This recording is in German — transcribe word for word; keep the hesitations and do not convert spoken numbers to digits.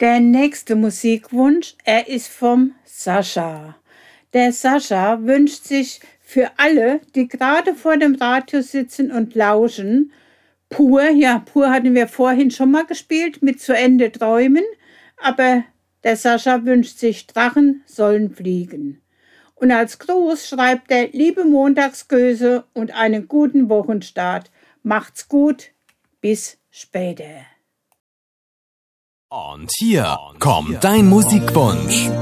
Der nächste Musikwunsch, er ist vom Sascha. Der Sascha wünscht sich für alle, die gerade vor dem Radio sitzen und lauschen, Pur, ja, Pur hatten wir vorhin schon mal gespielt, mit Zu Ende träumen, aber der Sascha wünscht sich Drachen sollen fliegen. Und als Gruß schreibt er, liebe Montagsgöse und einen guten Wochenstart. Macht's gut, bis später. Und hier kommt dein Musikwunsch.